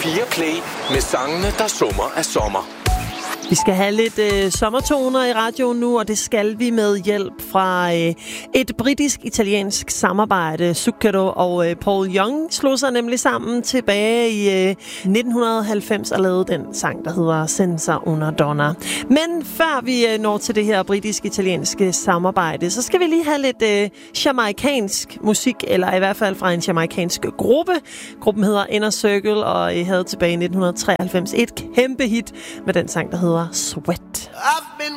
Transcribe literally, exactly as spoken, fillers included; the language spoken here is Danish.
fire Play med sangene, der summer af sommer. Vi skal have lidt øh, sommertoner i radioen nu, og det skal vi med hjælp fra øh, et britisk-italiensk samarbejde. Zucchero og øh, Paul Young slog sig nemlig sammen tilbage i øh, nitten halvfems og lavede den sang, der hedder Senza una donna. Men før vi øh, når til det her britisk-italienske samarbejde, så skal vi lige have lidt øh, jamaikansk musik, eller i hvert fald fra en jamaikansk gruppe. Gruppen hedder Inner Circle, og øh, havde tilbage i nitten treoghalvfems et kæmpe hit med den sang, der hedder Sweat. I've been